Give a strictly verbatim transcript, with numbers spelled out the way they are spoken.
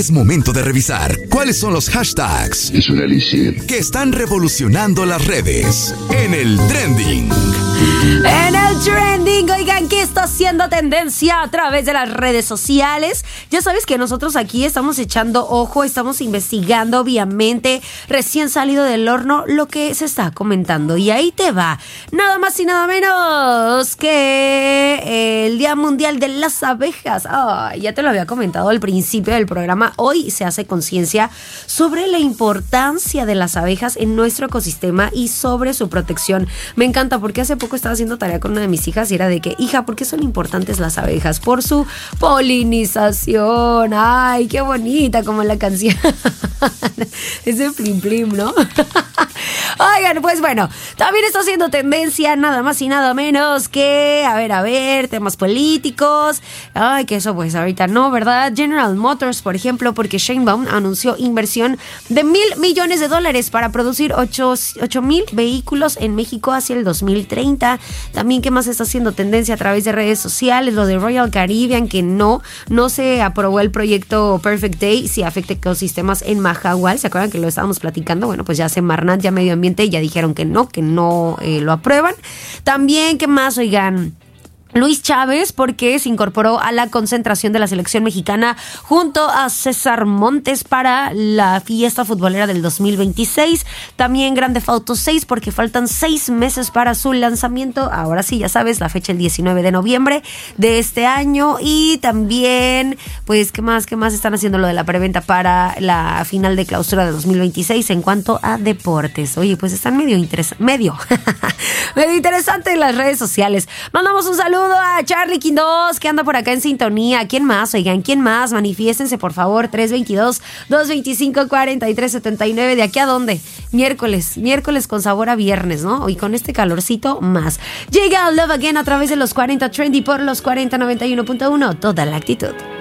Es momento de revisar cuáles son los hashtags Es un elixir que están revolucionando las redes en el trending. En el trending, oigan, ¿qué está haciendo tendencia a través de las redes sociales? Ya sabes que nosotros aquí estamos echando ojo, estamos investigando, obviamente, recién salido del horno, lo que se está comentando. Y ahí te va, nada más y nada menos que el Día Mundial de las Abejas. Oh, ya te lo había comentado al principio del programa. Hoy se hace conciencia sobre la importancia de las abejas en nuestro ecosistema y sobre su protección. Me encanta porque hace poco estaba haciendo tarea con una de mis hijas y era de que, hija, ¿por qué son importantes las abejas? Por su polinización. Ay, qué bonita, como la canción. Ese plim plim, ¿no? Oigan, pues bueno, también está haciendo tendencia nada más y nada menos que, a ver, a ver, temas políticos. Ay, que eso pues ahorita no, ¿verdad? General Motors, por ejemplo, porque Sheinbaum anunció inversión de mil millones de dólares para producir ocho mil vehículos en México hacia el dos mil treinta. También, ¿qué más está haciendo tendencia a través de redes sociales? Lo de Royal Caribbean, que no, no se aprobó el proyecto Perfect Day, si afecta ecosistemas en Mahahual. ¿Se acuerdan que lo estábamos platicando? Bueno, pues ya Semarnat, ya Medio Ambiente, ya dijeron que no, que no eh, lo aprueban. También, ¿qué más? Oigan, Luis Chávez, porque se incorporó a la concentración de la selección mexicana junto a César Montes para la fiesta futbolera del dos mil veintiséis. También Grand Theft Auto seis, porque faltan seis meses para su lanzamiento. Ahora sí, ya sabes, la fecha el diecinueve de noviembre de este año. Y también, pues, ¿qué más? ¿Qué más están haciendo lo de la preventa para la final de clausura de dos mil veintiséis en cuanto a deportes? Oye, pues están medio interesantes, medio, medio interesante en las redes sociales. Mandamos un saludo a Charlie Quindos, que anda por acá en sintonía. ¿Quién más? Oigan, ¿quién más? Manifiéstense, por favor. tres dos dos, dos dos cinco, cuatro tres siete nueve. ¿De aquí a dónde? Miércoles. Miércoles con sabor a viernes, ¿no? Y con este calorcito más. Llega Love Again a través de los cuarenta Trendy por los cuarenta noventa y uno punto uno. Toda la actitud.